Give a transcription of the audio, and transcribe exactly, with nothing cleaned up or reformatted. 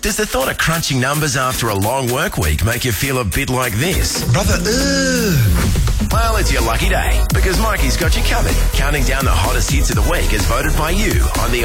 Does the thought of crunching numbers after a long work week make you feel a bit like this? Brother, ugh. Well, it's your lucky day, because Mikey's got you covered. Counting down the hottest hits of the week as voted by you on the